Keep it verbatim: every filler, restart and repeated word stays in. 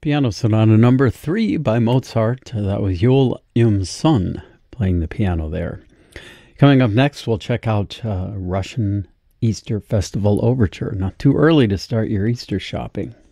Piano Sonata number three by Mozart. That was Yul Im-sun playing the piano there. Coming up next, we'll check out uh, Russian Easter Festival Overture. Not too early to start your Easter shopping.